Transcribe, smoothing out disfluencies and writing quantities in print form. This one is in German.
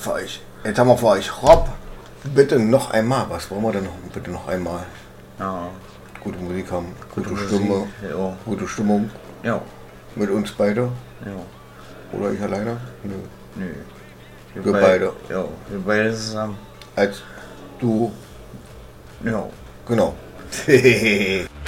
für euch. Jetzt haben wir für euch Rob. Bitte noch einmal. Was wollen wir denn noch? Bitte noch einmal. Ja. Gute Musik haben, gute Musik, Stimme, ja. gute Stimmung. Ja. Mit uns beide. Ja. Oder ich alleine? Nö. Nö. Wir beide. Ja, wir beide zusammen. Als du. Ja. Genau.